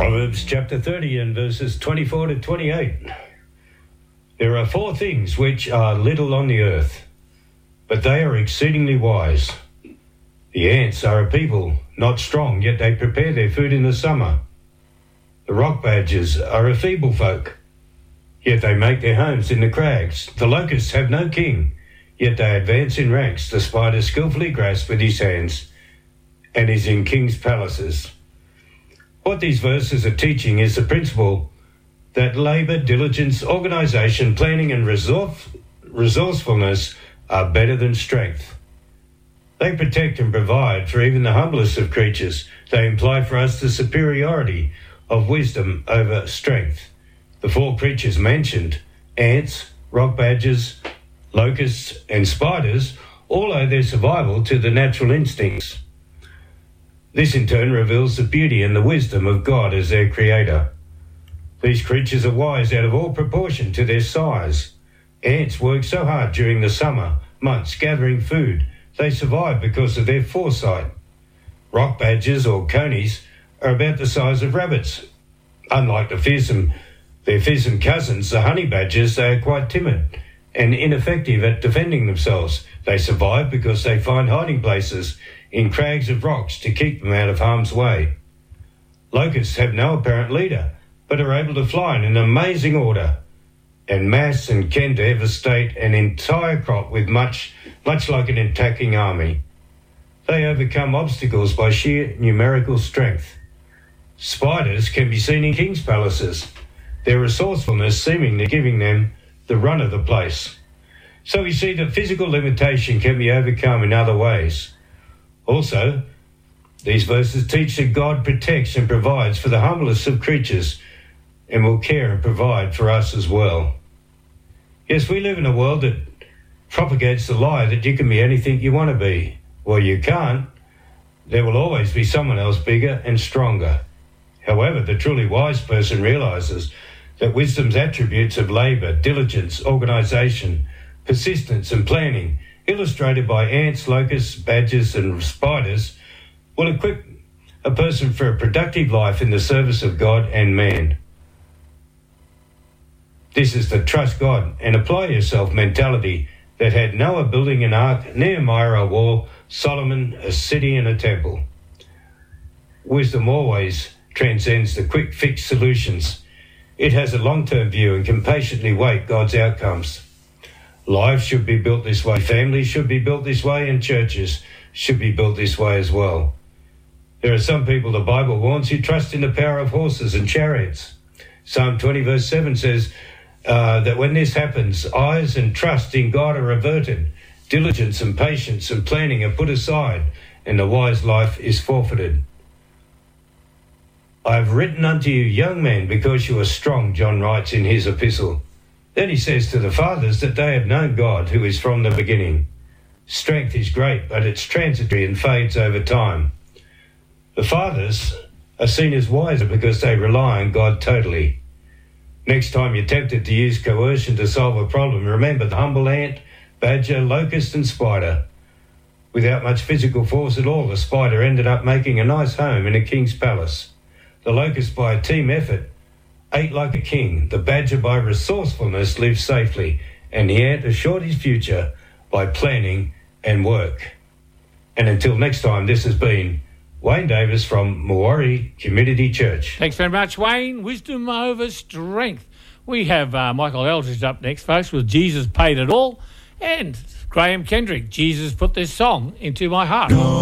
Proverbs chapter 30 and verses 24 to 28. There are 4 things which are little on the earth, but they are exceedingly wise. The ants are a people, not strong, yet they prepare their food in the summer. The rock badgers are a feeble folk, yet they make their homes in the crags. The locusts have no king, yet they advance in ranks. The spider skillfully grasps with his hands and is in kings' palaces. What these verses are teaching is the principle that labour, diligence, organisation, planning and resourcefulness are better than strength. They protect and provide for even the humblest of creatures. They imply for us the superiority of wisdom over strength. The 4 creatures mentioned, ants, rock badgers, locusts and spiders, all owe their survival to the natural instincts. This in turn reveals the beauty and the wisdom of God as their creator. These creatures are wise out of all proportion to their size. Ants work so hard during the summer months gathering food. They survive because of their foresight. Rock badgers or conies are about the size of rabbits. Unlike their fearsome cousins, the honey badgers, they are quite timid and ineffective at defending themselves. They survive because they find hiding places in crags of rocks to keep them out of harm's way. Locusts have no apparent leader, but are able to fly in an amazing order and mass and can devastate an entire crop with much like an attacking army. They overcome obstacles by sheer numerical strength. Spiders can be seen in kings' palaces, their resourcefulness seemingly giving them the run of the place. So we see that physical limitation can be overcome in other ways. Also, these verses teach that God protects and provides for the humblest of creatures and will care and provide for us as well. Yes, we live in a world that propagates the lie that you can be anything you want to be. Well, you can't. There will always be someone else bigger and stronger. However, the truly wise person realizes that wisdom's attributes of labour, diligence, organisation, persistence and planning, illustrated by ants, locusts, badgers and spiders, will equip a person for a productive life in the service of God and man. This is the trust God and apply yourself mentality that had Noah building an ark, Nehemiah a wall, Solomon a city and a temple. Wisdom always transcends the quick fix solutions. It has a long-term view and can patiently wait God's outcomes. Lives should be built this way, families should be built this way, and churches should be built this way as well. There are some people the Bible warns who trust in the power of horses and chariots. Psalm 20 verse 7 says that when this happens, eyes and trust in God are averted, diligence and patience and planning are put aside, and the wise life is forfeited. I have written unto you, young men, because you are strong, John writes in his epistle. Then he says to the fathers that they have known God, who is from the beginning. Strength is great, but it's transitory and fades over time. The fathers are seen as wiser because they rely on God totally. Next time you're tempted to use coercion to solve a problem, remember the humble ant, badger, locust and spider. Without much physical force at all, the spider ended up making a nice home in a king's palace. The locust, by a team effort, ate like a king. The badger, by resourcefulness, lived safely. And the ant assured his future by planning and work. And until next time, this has been Wayne Davis from Maori Community Church. Thanks very much, Wayne. Wisdom over strength. We have Michael Eldridge up next, folks, with Jesus Paid It All. And Graham Kendrick, Jesus Put This Song Into My Heart.